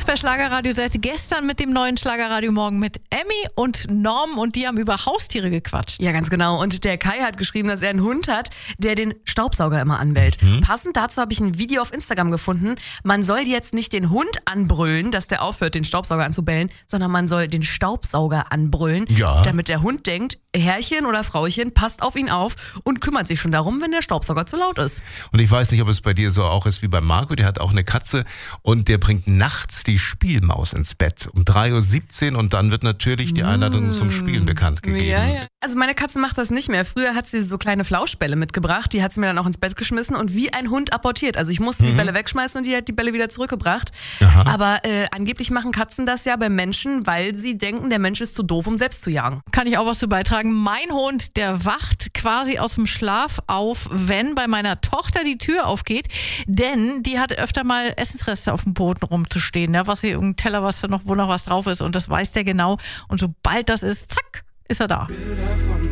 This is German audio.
bist bei Schlagerradio seit gestern mit dem neuen Schlagerradio Morgen mit Emmy und Norm und die haben über Haustiere gequatscht. Ja, ganz genau. Und der Kai hat geschrieben, dass er einen Hund hat, der den Staubsauger immer anbellt. Passend dazu habe ich ein Video auf Instagram gefunden. Man soll jetzt nicht den Hund anbrüllen, dass der aufhört, den Staubsauger anzubellen, sondern man soll den Staubsauger anbrüllen, damit der Hund denkt, Herrchen oder Frauchen passt auf ihn auf und kümmert sich schon darum, wenn der Staubsauger zu laut ist. Und ich weiß nicht, ob es bei dir so auch ist wie bei Marco, der hat auch eine Katze und der bringt nachts die Spielmaus ins Bett um 3:17 Uhr und dann wird natürlich die Einladung zum Spielen bekannt gegeben. Ja. Also meine Katze macht das nicht mehr. Früher hat sie so kleine Flauschbälle mitgebracht, die hat sie mir dann auch ins Bett geschmissen und wie ein Hund apportiert. Also ich musste die Bälle wegschmeißen und die hat die Bälle wieder zurückgebracht. Aha. Aber angeblich machen Katzen das ja bei Menschen, weil sie denken, der Mensch ist zu doof, um selbst zu jagen. Kann ich auch was zu beitragen. Mein Hund, der wacht quasi aus dem Schlaf auf, wenn bei meiner Tochter die Tür aufgeht, denn die hat öfter mal Essensreste auf dem Boden rumzustehen, ja, was hier irgendein Teller, wo noch was drauf ist und das weiß der genau und sobald das ist, zack, ist er da.